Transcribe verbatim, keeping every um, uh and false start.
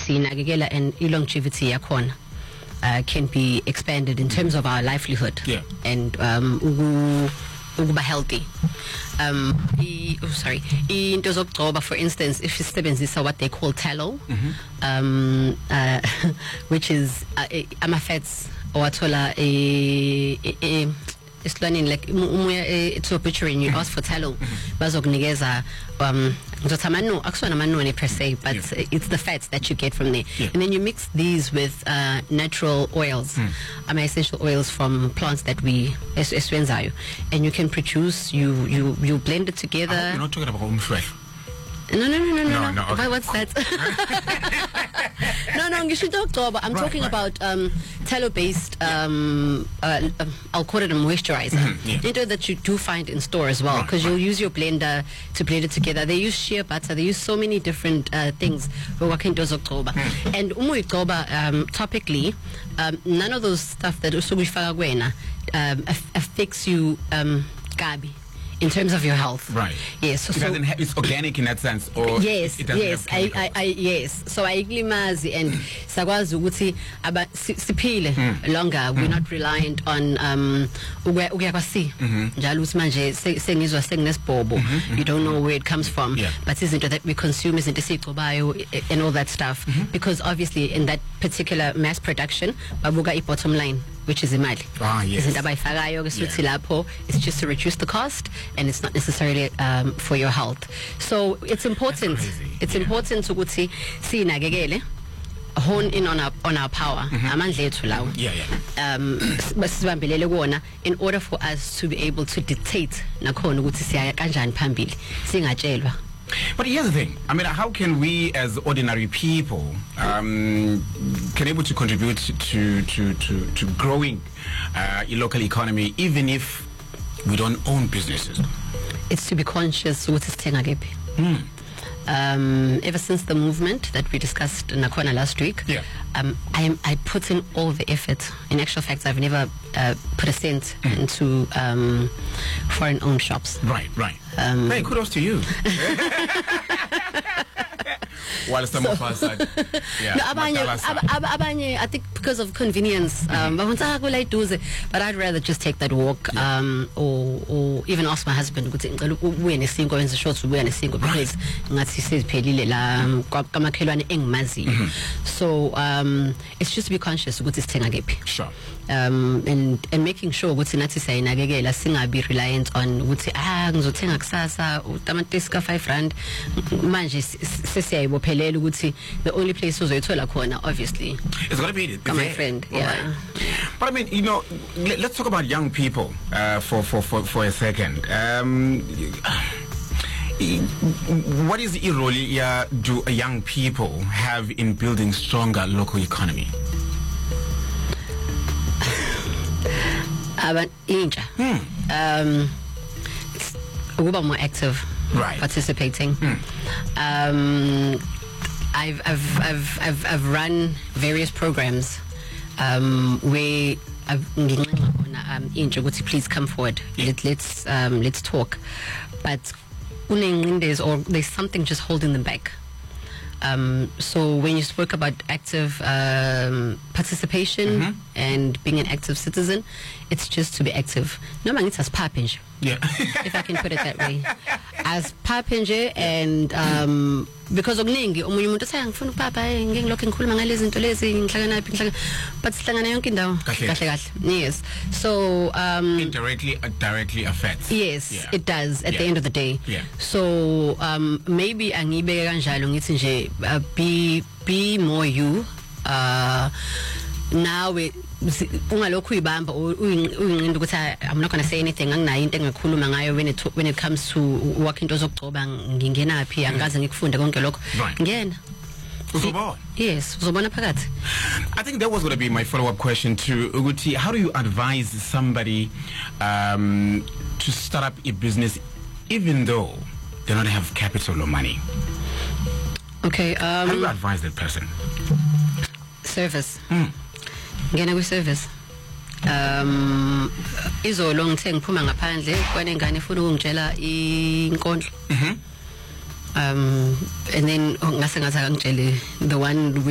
sinakekela and longevity yakhona uh, can be expanded in terms of our livelihood yeah. and um ugu ukuba healthy. Um, I, oh, sorry. Into zokugcoba, for instance, if you sebenzisa what they call tallow, mm-hmm. um, uh, which is uh, ama fats owathola e e isilwaneni like umuya to a butchery and you ask for tallow, bazokunikeza um ngizothama akusona amanone per se, but yeah. it's the fats that you get from there, yeah. and then you mix these with uh, natural oils, mm. um, essential oils from plants that we eswenzayo, and you can produce you you you blend it together. You're not talking about umshweshwe. No, no, no, no, no, no. no okay. What's that? no, no, you should talk about. I'm right, talking right. about um, tallow-based. Um, uh, uh, I'll call it a moisturizer. Mm-hmm, yeah. You know that you do find in store as well, because right, you'll right. use your blender to blend it together. They use shea butter. They use so many different uh, things for working does October. Mm. And umu October, um, topically, um, none of those stuff that usubifaka gwena um, affects you, um, gabi. In terms of your health, right? Yes. So, it doesn't ha- it's organic in that sense, or yes, it, it doesn't yes, have chemicals. I, I, I, yes. So I iglimazi and sakwazi ukuthi aba siphile longer. We're not reliant on um ukuyakasi. Njalo uthi manje sengizwa senginesibhobo. You don't know where it comes from, yeah. but izinto that we consume izinto esiyigcobayo and all that stuff, mm-hmm. because obviously in that particular mass production babuka I bottom line, which is imali. Ah, yes. Izinto abayifakayo kesuthi lapho, it's just to reduce the cost, and it's not necessarily um, for your health. So it's important. It's yeah. important to ukuthi sinakekele, hone in on our on our power. Amandla ethu lawo. Yeah, yeah. Um, basibambelele kuona in order for us to be able to dictate nakhona ukuthi siyaya kanjani phambili singatshelwa. But here's the thing. I mean, how can we, as ordinary people, um, can able to contribute to to to, to growing uh, a local economy, even if we don't own businesses? It's to be conscious what is tengagepi. Mm. Um, ever since the movement that we discussed in Nakona last week, yeah. um, I, I put in all the effort. In actual fact, I've never uh, put a cent mm. into um, foreign-owned shops. Right, right. Um, hey, kudos to you. While some so, of us are, yeah, no, abanye, ab, ab, abanye, I think because of convenience, um, mm-hmm. but I'd rather just take that walk, yeah. um, or, or even ask my husband, because so um, it's just to be conscious. Sure. Um, and and making sure ukuthi nathi sayinakekela singabi reliant on ukuthi ah ngizothenga kusasa utamatisi ka five rand manje sesiyayibophelela ukuthi the only place uzoyithola khona obviously it's going to be it, my friend. Yeah. Right. But I mean, you know, let's talk about young people uh, for, for for for a second. Um, what is the role uh, do young people have in building stronger local economy? About inja, um, ukuba more active, right? Participating. Hmm. Um, I've I've I've I've I've run various programs um, where I've um inja ukuthi please come forward. Yeah. Let, let's um, let's talk, but there's or there's something just holding them back. Um, so when you spoke about active um, participation mm-hmm. and being an active citizen, it's just to be active. No man, it's as papinge. Yeah. If I can put it that way. As papinge and um, because of ningi, omunye umuntu sayang ngifuna papa ngingilokho ngikhuluma ngalezi zinto lezi ngihlangana naphi ngihlangana but sihlangana yonke indawo kahle kahle. Yes. So um, indirectly uh, directly affects. Yes, yeah. It does at yeah. the end of the day. Yeah. So um, maybe angibeke kanjalo ngithi nje uh, be be more you uh, nawe ungalokhu ibamba uyinqinda ukuthi I'm not going to say anything anginayo into engakhuluma ngayo when it when it comes to work into zokugcoba ngingena phi angaze ngikufunde konke lokho ngena uzobona. Yes, uzobona phakathi. I think that was going to be my follow-up question to Uguti. How do you advise somebody um, to start up a business even though they don't have capital or money? Okay. Um, How do you advise that person? Service. Hmm. Ngena kwi service. Um izolo ngithe ngiphuma ngaphandle kwanengane ifuna ukungitshela inkondlo. Mhm. Um and then ngase ngathi akangitshele the one